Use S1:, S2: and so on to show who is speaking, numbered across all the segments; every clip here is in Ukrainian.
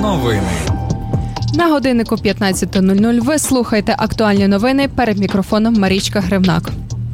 S1: Новини.
S2: На годиннику 15:00 ви слухаєте актуальні новини. Перед мікрофоном Марічка Гривнак.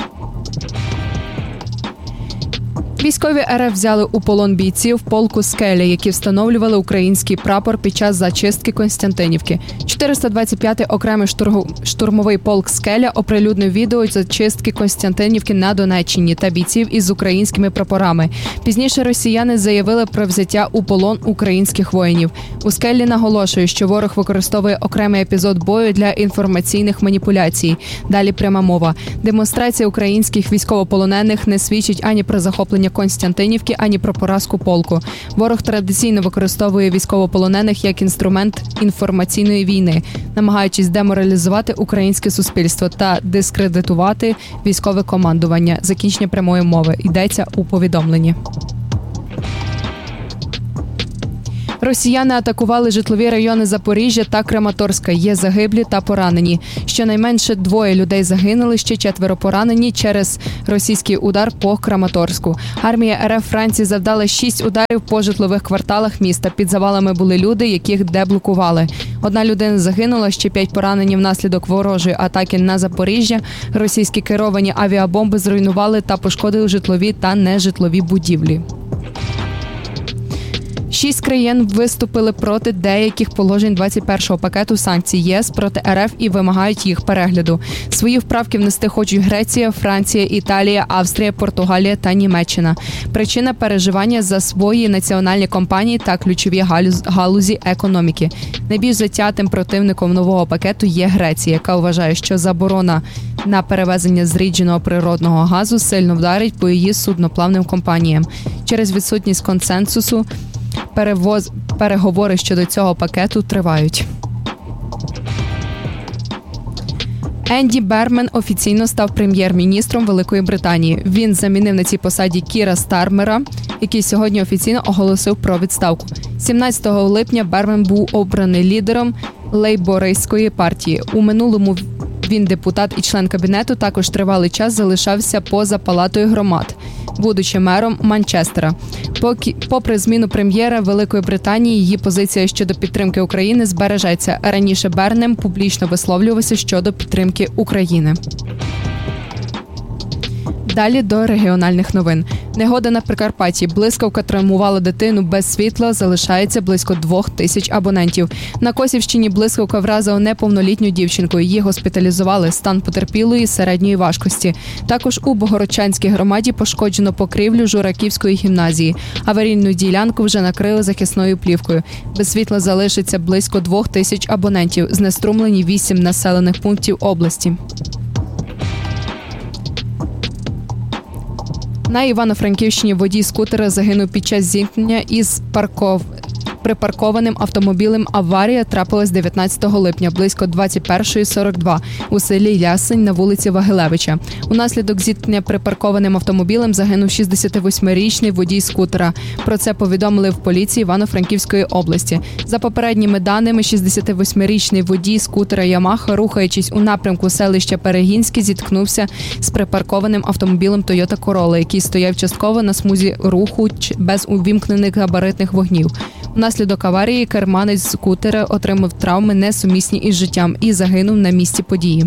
S2: Військові РФ взяли у полон бійців полку «Скеля», які встановлювали український прапор під час зачистки Костянтинівки. 425-й окремий штурмовий полк «Скеля» оприлюднив відео зачистки Костянтинівки на Донеччині та бійців із українськими прапорами. Пізніше росіяни заявили про взяття у полон українських воїнів. У «Скелі» наголошує, що ворог використовує окремий епізод бою для інформаційних маніпуляцій. Далі пряма мова. Демонстрація українських військовополонених не свідчить ані про захоплення Костянтинівки, ані про поразку полку. Ворог традиційно використовує військовополонених як інструмент інформаційної війни, намагаючись деморалізувати українське суспільство та дискредитувати військове командування. Закінчення прямої мови. Йдеться у повідомленні. Росіяни атакували житлові райони Запоріжжя та Краматорська. Є загиблі та поранені. Щонайменше 2 людей загинули, ще 4 поранені через російський удар по Краматорську. Армія РФ Франції завдала 6 ударів по житлових кварталах міста. Під завалами були люди, яких деблокували. 1 людина загинула, ще 5 поранені внаслідок ворожої атаки на Запоріжжя. Російські керовані авіабомби зруйнували та пошкодили житлові та нежитлові будівлі. 6 країн виступили проти деяких положень 21-го пакету санкцій ЄС проти РФ і вимагають їх перегляду. Свої вправки внести хочуть Греція, Франція, Італія, Австрія, Португалія та Німеччина. Причина – переживання за свої національні компанії та ключові галузі економіки. Найбільш затятим противником нового пакету є Греція, яка вважає, що заборона на перевезення зрідженого природного газу сильно вдарить по її судноплавним компаніям. Через відсутність консенсусу переговори щодо цього пакету тривають. Енді Бермен офіційно став прем'єр-міністром Великої Британії. Він замінив на цій посаді Кіра Стармера, який сьогодні офіційно оголосив про відставку. 17 липня Бермен був обраний лідером лейбористської партії. У минулому він депутат і член кабінету, також тривалий час залишався поза Палатою громад, будучи мером Манчестера. Попри зміну прем'єра Великої Британії, її позиція щодо підтримки України збережеться. Раніше Бернем публічно висловлювався щодо підтримки України. Далі до регіональних новин. Негода на Прикарпатті. Блискавка травмувала дитину без світла, залишається близько 2000 абонентів. На Косівщині блискавка вразила неповнолітню дівчинку. Її госпіталізували. Стан потерпілої середньої важкості. Також у Богородчанській громаді пошкоджено покрівлю Жураківської гімназії. Аварійну ділянку вже накрили захисною плівкою. Без світла залишиться близько 2000 абонентів. Знеструмлені 8 населених пунктів області. На Івано-Франківщині водій скутера загинув під час зіткнення із припаркованим автомобілем. Аварія трапилась 19 липня, близько 21:42 у селі Ясень на вулиці Вагилевича. Унаслідок зіткнення припаркованим автомобілем загинув 68-річний водій скутера. Про це повідомили в поліції Івано-Франківської області. За попередніми даними, 68-річний водій скутера «Ямаха», рухаючись у напрямку селища Перегінське, зіткнувся з припаркованим автомобілем Toyota Corolla, який стояв частково на смузі руху без увімкнених габаритних вогнів. Внаслідок аварії керманець скутера отримав травми, несумісні із життям, і загинув на місці події.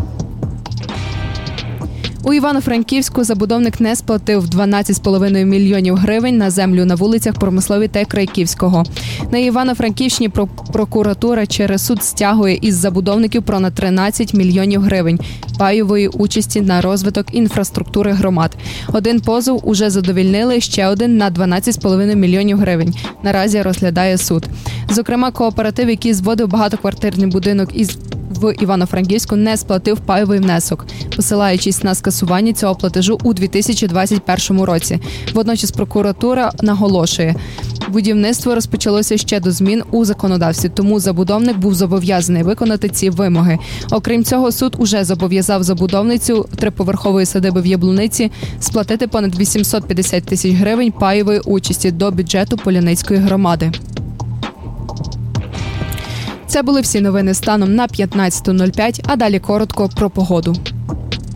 S2: У Івано-Франківську забудовник не сплатив 12,5 мільйонів гривень на землю на вулицях Промисловій та Крайківського. На Івано-Франківщині прокуратура через суд стягує із забудовників понад 13 мільйонів гривень пайової участі на розвиток інфраструктури громад. Один позов уже задовільнили, ще один на 12,5 мільйонів гривень. Наразі розглядає суд. Зокрема, кооператив, який зводив багатоквартирний будинок в Івано-Франківську, не сплатив пайовий внесок, посилаючись на скасування цього платежу у 2021 році. Водночас прокуратура наголошує, будівництво розпочалося ще до змін у законодавстві, тому забудовник був зобов'язаний виконати ці вимоги. Окрім цього, суд уже зобов'язав забудовницю триповерхової садиби в Яблуниці сплатити понад 850 тисяч гривень пайової участі до бюджету Поляницької громади. Це були всі новини станом на 15:05, а далі коротко про погоду.